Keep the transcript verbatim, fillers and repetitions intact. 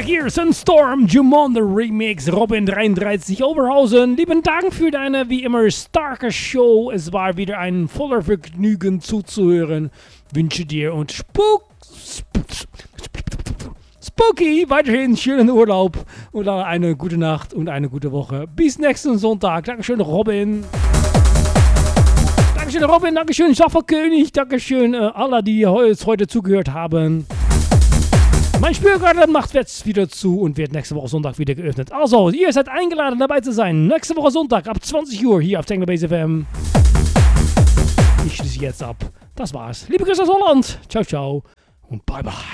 Tears and Storm, Jumonde Remix, Robin dreiunddreißig Oberhausen. Lieben Dank für deine wie immer starke Show. Es war wieder ein voller Vergnügen zuzuhören. Wünsche dir und Spuk, Sp- Spooky weiterhin schönen Urlaub und eine gute Nacht und eine gute Woche. Bis nächsten Sonntag. Dankeschön, Robin. Dankeschön, Robin. Dankeschön, Schafferkönig. Dankeschön, äh, alle, die heute zugehört haben. Mein Spürgarten macht jetzt wieder zu und wird nächste Woche Sonntag wieder geöffnet. Also, ihr seid eingeladen, dabei zu sein. Nächste Woche Sonntag ab zwanzig Uhr hier auf Technobase F M. Ich schließe jetzt ab. Das war's. Liebe Grüße aus Holland. Ciao, ciao und bye, bye.